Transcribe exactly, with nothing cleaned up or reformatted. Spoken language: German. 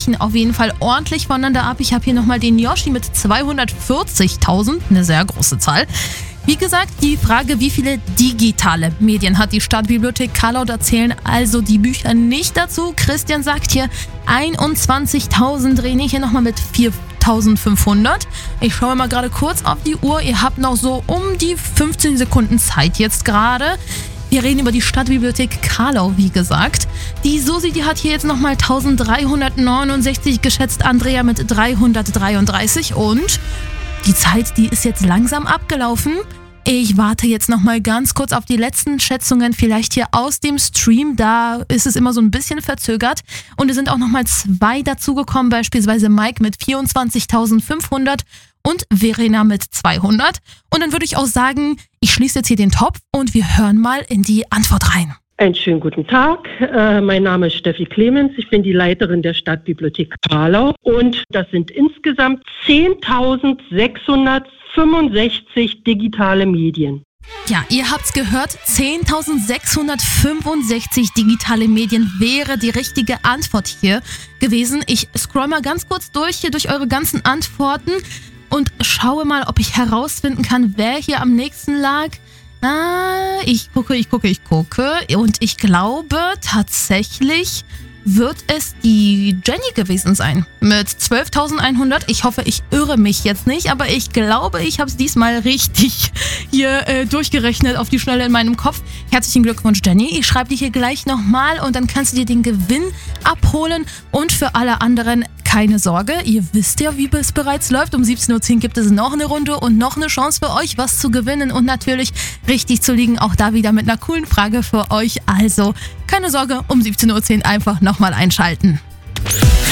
weichen auf jeden Fall ordentlich voneinander ab. Ich habe hier nochmal den Yoshi mit zweihundertvierzigtausend, eine sehr große Zahl. Wie gesagt, die Frage, wie viele digitale Medien hat die Stadtbibliothek Karlau, da zählen also die Bücher nicht dazu. Christian sagt hier einundzwanzigtausend, René hier nochmal mit viertausendfünfhundert. Ich schaue mal gerade kurz auf die Uhr. Ihr habt noch so um die fünfzehn Sekunden Zeit jetzt gerade. Wir reden über die Stadtbibliothek Karlau, wie gesagt. Die Susi, die hat hier jetzt nochmal eintausenddreihundertneunundsechzig geschätzt, Andrea mit dreihundertdreiunddreißig und die Zeit, die ist jetzt langsam abgelaufen. Ich warte jetzt nochmal ganz kurz auf die letzten Schätzungen, vielleicht hier aus dem Stream. Da ist es immer so ein bisschen verzögert. Und es sind auch nochmal zwei dazugekommen, beispielsweise Mike mit vierundzwanzigtausendfünfhundert und Verena mit zweihundert. Und dann würde ich auch sagen, ich schließe jetzt hier den Topf und wir hören mal in die Antwort rein. Einen schönen guten Tag. Äh, mein Name ist Steffi Clemens. Ich bin die Leiterin der Stadtbibliothek Karlau. Und das sind insgesamt zehntausendsechshundertfünfundsechzig digitale Medien. Ja, ihr habt's gehört, zehntausendsechshundertfünfundsechzig digitale Medien wäre die richtige Antwort hier gewesen. Ich scroll mal ganz kurz durch hier durch eure ganzen Antworten und schaue mal, ob ich herausfinden kann, wer hier am nächsten lag. Ah, ich gucke, ich gucke, ich gucke und ich glaube tatsächlich wird es die Jenny gewesen sein mit zwölftausendeinhundert. Ich hoffe, ich irre mich jetzt nicht, aber ich glaube, ich habe es diesmal richtig hier äh, durchgerechnet auf die Schnelle in meinem Kopf. Herzlichen Glückwunsch, Jenny. Ich schreibe dir hier gleich nochmal und dann kannst du dir den Gewinn abholen. Und für alle anderen keine Sorge, ihr wisst ja, wie es bereits läuft. Um siebzehn Uhr zehn gibt es noch eine Runde und noch eine Chance für euch, was zu gewinnen und natürlich richtig zu liegen. Auch da wieder mit einer coolen Frage für euch. Also keine Sorge, um siebzehn Uhr zehn einfach nochmal einschalten.